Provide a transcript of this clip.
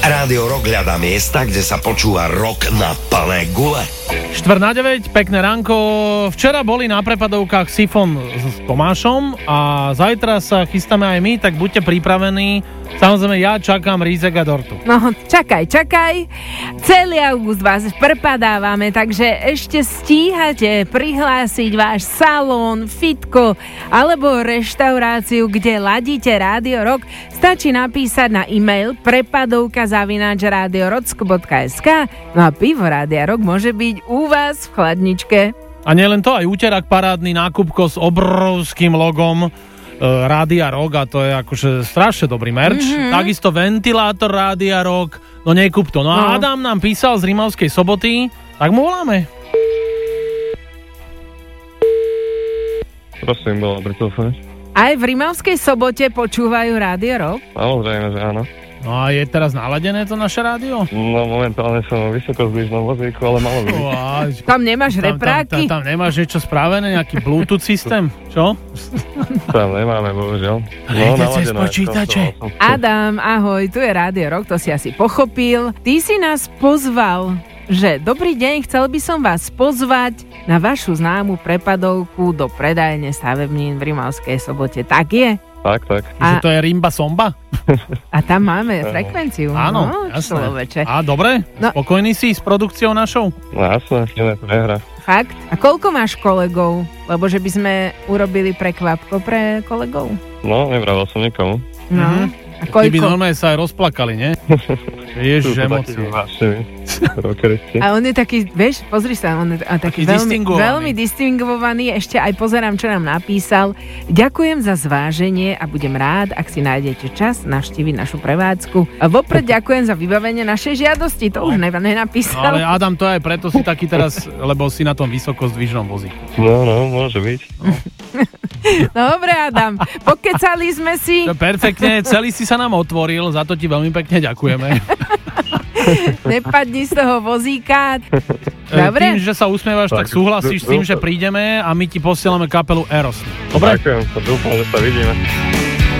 Rádio Rock hľadá miesta, kde sa počúva rock na plné gule. 8:45, pekné ránko. Včera boli na prepadovkách Sifon s Tomášom a zajtra sa chystáme aj my, tak buďte pripravení. Samozrejme, ja čakám Rízek a Dortu. No, čakaj. Celý august vás prepadávame, takže ešte stíhate prihlásiť váš salón, fitko alebo reštauráciu, kde ladíte Rádio Rock. Stačí napísať na e-mail prepadovka@radiorocko.sk. No a pivo Rádia Rock môže byť u vás v chladničke. A nielen to, aj úterák parádny nákupko s obrovským logom Rádia Rock a to je akože strašne dobrý merch. Takisto ventilátor Rádia Rock, no nekúp to. No a Adam nám písal z Rimavskej Soboty, tak mu voláme. Prosím, bolo pri telefóne. Aj v Rimavskej Sobote počúvajú Rádio Rock? Samozrejme, že áno. No a je teraz naladené to naše rádio? No momentálne som vysokozdvižnom vozíku, ale malo by. Tam nemáš repráky? Tam nemáš niečo spravené, nejaký Bluetooth systém? Čo? Tam nemáme, bohužiaľ. No, cez počítače. Adam, ahoj, tu je Rádio Rock, to si asi pochopil. Ty si nás pozval, že dobrý deň, chcel by som vás pozvať na vašu známu prepadovku do predajne stavebnín v Rimavskej Sobote. Tak je? Tak. Že to je Rimba Somba? A tam máme frekvenciu. Áno, no, jasné. Človeče. A dobre? No. Spokojný si s produkciou našou? No jasné, iné to nehrá. Fakt? A koľko máš kolegov? Lebo že by sme urobili prekvapko pre kolegov. No, nevravel som nikomu. No. A Ty by koľko? normálne sa aj rozplakali, nie? Ježiš, emócie. A on je taký, vieš, pozri sa, on je taký veľmi distingovaný. Ešte aj pozerám, čo nám napísal. Ďakujem za zváženie a budem rád, ak si nájdete čas navštíviť našu prevádzku. A vopred ďakujem za vybavenie našej žiadosti. To už nenapísal. Ale Adam, to aj preto si taký teraz, lebo si na tom vysokozdvižnom vozíku. No, môže byť. Dobre, Adam, pokecali sme si. To perfektne, celý si sa nám otvoril, za to ti veľmi pekne ďakujeme. Nepadni z toho vozíka. Dobre? Tým, že sa usmievaš, tak súhlasíš s tým, že prídeme a my ti posielame kapelu Eros. Dobre? Ďakujem, dúfam, že sa vidíme.